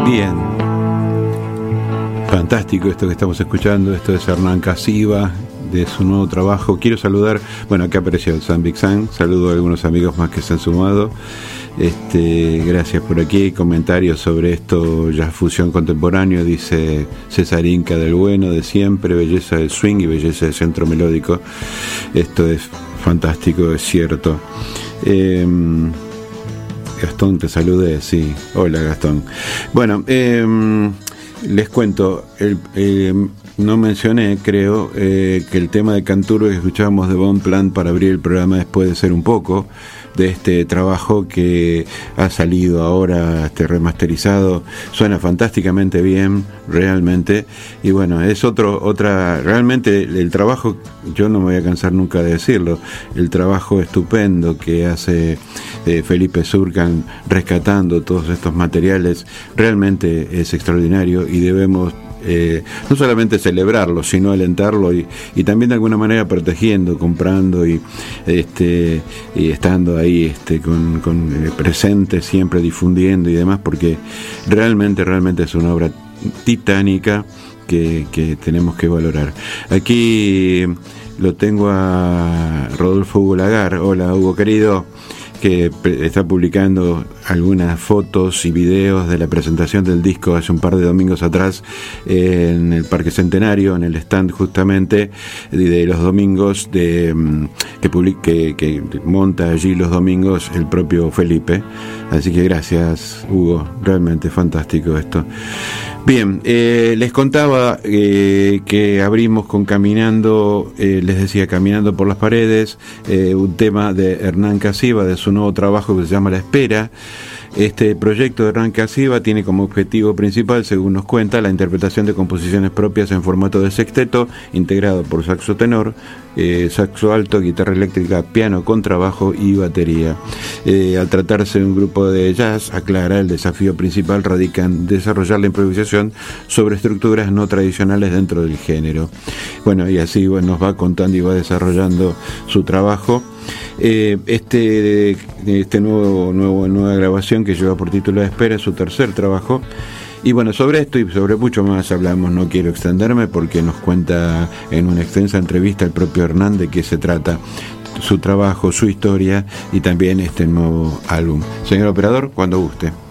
Bien. Fantástico esto que estamos escuchando. Esto es Hernán Casiva, de su nuevo trabajo. Quiero saludar, bueno, acá apareció San Big San. Saludo a algunos amigos más que se han sumado. Gracias por aquí. Comentarios sobre esto, jazz fusión contemporáneo, dice César Inca del Bueno, de siempre, belleza del swing y belleza del centro melódico. Esto es fantástico, es cierto. Gastón, te saludé, sí. Hola, Gastón. Bueno, les cuento, no mencioné, creo, que el tema de Canturbe que escuchábamos de Bon Plant para abrir el programa después de ser un poco de este trabajo que ha salido ahora remasterizado, suena fantásticamente bien, realmente, y bueno, es realmente el trabajo, yo no me voy a cansar nunca de decirlo, el trabajo estupendo que hace Felipe Surcan rescatando todos estos materiales, realmente es extraordinario y debemos no solamente celebrarlo, sino alentarlo y también de alguna manera protegiendo, comprando y estando ahí con presente, siempre difundiendo y demás, porque realmente es una obra titánica que tenemos que valorar. Aquí lo tengo a Rodolfo Hugo Lagar. Hola, Hugo querido, que está publicando algunas fotos y videos de la presentación del disco hace un par de domingos atrás en el Parque Centenario, en el stand justamente de los domingos que monta allí los domingos el propio Felipe. Así que gracias, Hugo, realmente fantástico esto. Bien, les contaba que abrimos con Caminando, les decía Caminando por las Paredes, un tema de Hernán Casiva, de su nuevo trabajo que se llama La Espera. Este proyecto de Hernán Casiva tiene como objetivo principal, según nos cuenta, la interpretación de composiciones propias en formato de sexteto, integrado por saxo tenor, saxo alto, guitarra eléctrica, piano, contrabajo y batería. Al tratarse de un grupo de jazz, aclara, el desafío principal radica en desarrollar la improvisación sobre estructuras no tradicionales dentro del género. Bueno, y así nos va contando y va desarrollando su trabajo. Nueva grabación que lleva por título La Espera es su tercer trabajo. Y bueno, sobre esto y sobre mucho más hablamos, no quiero extenderme porque nos cuenta en una extensa entrevista el propio Hernán de qué se trata su trabajo, su historia y también este nuevo álbum. Señor operador, cuando guste.